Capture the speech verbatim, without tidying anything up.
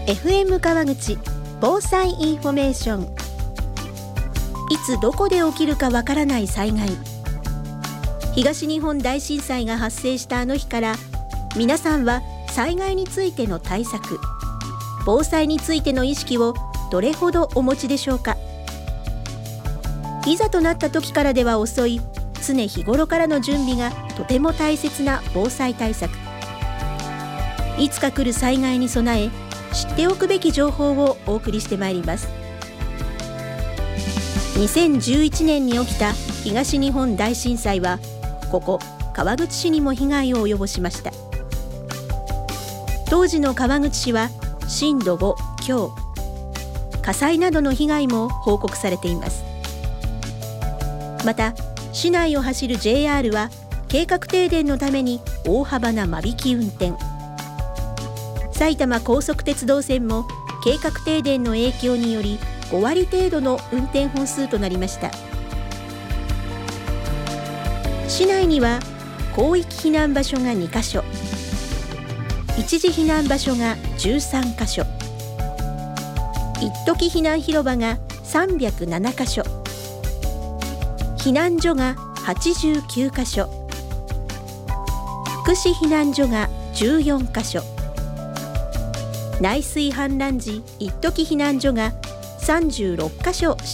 エフエム 川口防災インフォメーション。いつどこで起きるかわからない災害。東日本大震災が発生したあの日から、皆さんは災害についての対策、防災についての意識をどれほどお持ちでしょうか。いざとなった時からでは遅い、常日頃からの準備がとても大切な防災対策。いつか来る災害に備え、知っておくべき情報をお送りしてまいります。にせんじゅういちねんに起きた東日本大震災は、ここ川口市にも被害を及ぼしました。当時の川口市はしんどご強、火災などの被害も報告されています。また市内を走る ジェイアール は計画停電のために大幅な間引き運転。埼玉高速鉄道線も計画停電の影響によりごわり程度の運転本数となりました。市内には広域避難場所がにかしょ、一時避難場所がじゅうさんかしょ、一時避難広場がさんびゃくななかしょ、避難所がはちじゅうきゅうかしょ、福祉避難所がじゅうよんかしょ、内水氾濫時一時避難所がさんじゅうろっかしょ